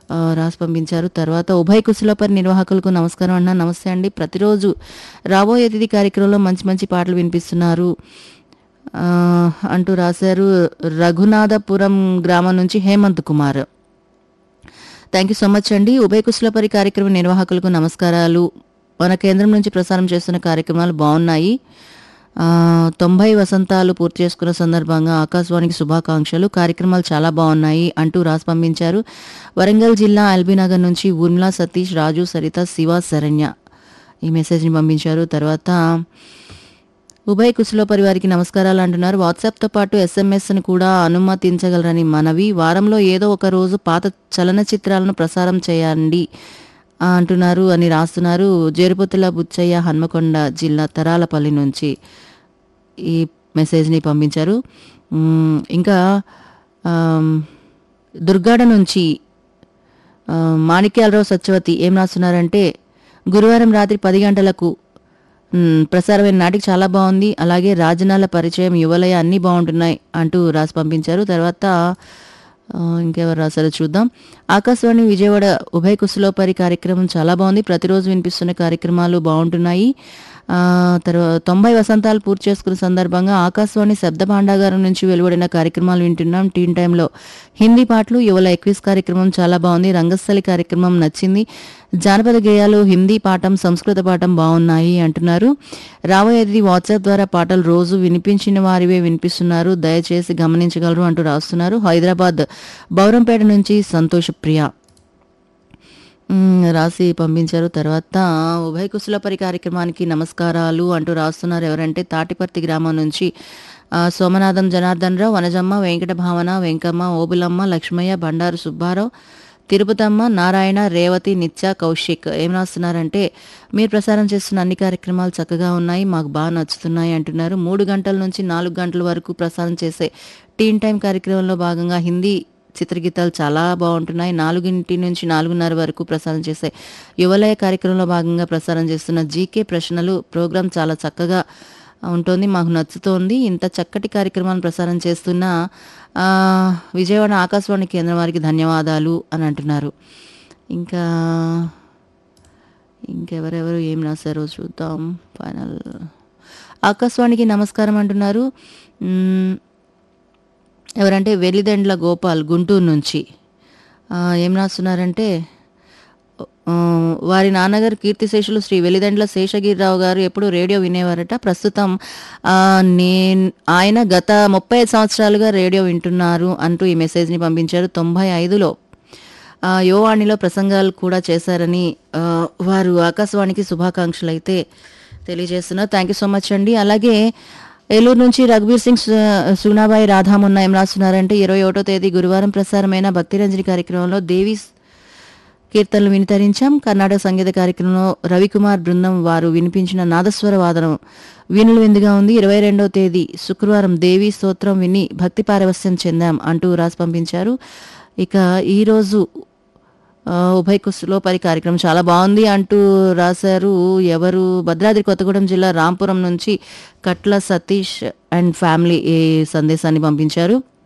రాసి పంపించారు. తర్వాత ఉభయ కుశలపరి నిర్వాహకులకు నమస్కారం అన్న. నమస్తే అండి. ప్రతిరోజు రాబోయే అతిథి కార్యక్రమంలో మంచి మంచి పాటలు వినిపిస్తున్నారు అంటూ రాశారు. రఘునాథపురం గ్రామం నుంచి Hemant Kumar. Thank you so much అండి. ఉభయ కుశలపరి కార్యక్రమ నిర్వాహకులకు నమస్కారాలు. మన కేంద్రం నుంచి ప్రసారం చేస్తున్న కార్యక్రమాలు బాగున్నాయి. 90 వసంతాలు పూర్తి చేసుకున్న సందర్భంగా ఆకాశవాణికి శుభాకాంక్షలు. కార్యక్రమాలు చాలా బాగున్నాయి అంటూ రాసి పంపించారు. వరంగల్ జిల్లా ఎల్బీనగర్ నుంచి ఊర్మిళ, సతీష్, రాజు, సరిత, శివ, శరణ్య ఈ మెసేజ్ని పంపించారు. తర్వాత ఉభయ కుశలపరి వారికి నమస్కారాలు అంటున్నారు. వాట్సాప్తో పాటు ఎస్ఎంఎస్ను కూడా అనుమతించగలరని మనవి. వారంలో ఏదో ఒక రోజు పాత చలనచిత్రాలను ప్రసారం చేయండి అంటున్నారు అని రాస్తున్నారు. జేరుపతుల బుచ్చయ్య, హన్మకొండ జిల్లా తరాలపల్లి నుంచి ఈ మెసేజ్ని పంపించారు. ఇంకా దుర్గాడ నుంచి మాణిక్యాలరావు సత్యవతి ఏం రాస్తున్నారంటే, గురువారం రాత్రి 10 గంటలకు ప్రసారమైన నాటికి చాలా బాగుంది. అలాగే రాజనాల పరిచయం, యువలయ అన్నీ బాగుంటున్నాయి అంటూ రాసి పంపించారు. తర్వాత ఇంకెవరు రాశారో చూద్దాం. ఆకాశవాణి విజయవాడ ఉభయ కుశలోపరి కార్యక్రమం చాలా బాగుంది. ప్రతిరోజు వినిపిస్తున్న కార్యక్రమాలు బాగుంటున్నాయి. తర్వాత 90 వసంతాలు పూర్తి చేసుకున్న సందర్భంగా ఆకాశవాణి శబ్ద భాండాగారం నుంచి వెలువడిన కార్యక్రమాలు వింటున్నాం. టీన్ టైంలో హిందీ పాటలు, యువల ఎక్విజ్ కార్యక్రమం చాలా బాగుంది. రంగస్థలి కార్యక్రమం నచ్చింది. జానపద గేయాలు, హిందీ పాఠం, సంస్కృత పాఠం బాగున్నాయి అంటున్నారు. రాబోయేది వాట్సాప్ ద్వారా పాటలు రోజు వినిపించిన వారివే వినిపిస్తున్నారు, దయచేసి గమనించగలరు అంటూ రాస్తున్నారు. హైదరాబాద్ బౌరంపేట నుంచి సంతోష్ ప్రియ రాసి పంపించారు. తర్వాత ఉభయ కుశలపరి కార్యక్రమానికి నమస్కారాలు అంటూ రాస్తున్నారు. ఎవరంటే తాటిపర్తి గ్రామం నుంచి సోమనాథం, జనార్దన్ రావు, వనజమ్మ, వెంకట భావన, వెంకమ్మ, ఓబులమ్మ, లక్ష్మయ్య, బండారు సుబ్బారావు, తిరుపతమ్మ, నారాయణ, రేవతి, నిత్య, కౌశిక్ ఏం రాస్తున్నారంటే, మీరు ప్రసారం చేస్తున్న అన్ని కార్యక్రమాలు చక్కగా ఉన్నాయి, మాకు బాగా నచ్చుతున్నాయి అంటున్నారు. 3 గంటల నుంచి 4 గంటల వరకు ప్రసారం చేసే టీన్ టైం కార్యక్రమంలో భాగంగా హిందీ చిత్రగీతాలు చాలా బాగుంటున్నాయి. 4 నుంచి 4:30 వరకు ప్రసారం చేసే యువలయ కార్యక్రమంలో భాగంగా ప్రసారం చేస్తున్న జీకే ప్రశ్నలు ప్రోగ్రాం చాలా చక్కగా ఉంటుంది, మాకు నచ్చుతోంది. ఇంత చక్కటి కార్యక్రమాలను ప్రసారం చేస్తున్న విజయవాడ ఆకాశవాణి కేంద్రం వారికి ధన్యవాదాలు అని అంటున్నారు. ఇంకెవరెవరు ఏం రాశారో చూద్దాం. ఫైనల్ ఆకాశవాణికి నమస్కారం అంటున్నారు. ఎవరంటే వెలిదండ్ల గోపాల్ గుంటూరు నుంచి ఏం రాస్తున్నారంటే, వారి నాన్నగారు కీర్తిశేషులు శ్రీ వెలిదండ్ల శేషగిరిరావు గారు ఎప్పుడు రేడియో వినేవారట. ప్రస్తుతం ఆయన గత 35 సంవత్సరాలుగా రేడియో వింటున్నారు అంటూ ఈ మెసేజ్ని పంపించారు. 95లో యువవాణిలో ప్రసంగాలు కూడా చేశారని వారు ఆకాశవాణికి శుభాకాంక్షలు అయితే తెలియజేస్తున్నారు. థ్యాంక్ యూ సో మచ్ అండి. అలాగే ఏలూరు నుంచి రఘువీర్ సింగ్, సునాబాయి, రాధామున్న ఏం రాస్తున్నారంటే, 21వ తేదీ గురువారం ప్రసారమైన భక్తిరంజని కార్యక్రమంలో దేవి కీర్తనలు వినితరించాం. కర్ణాటక సంగీత కార్యక్రమంలో రవికుమార్ బృందం వారు వినిపించిన నాదస్వర వాదనం వీణులు విందుగా ఉంది. 22వ తేదీ శుక్రవారం దేవి స్తోత్రం విని భక్తి పారవస్యం చెందాం అంటూ రాసి పంపించారు. ఇక ఈరోజు ఉభయ కుశలోపరి కార్యక్రమం చాలా బాగుంది అంటూ రాశారు. ఎవరు? భద్రాద్రి కొత్తగూడెం జిల్లా రాంపురం నుంచి కట్ల సతీష్ అండ్ ఫ్యామిలీ ఈ సందేశాన్ని పంపించారు.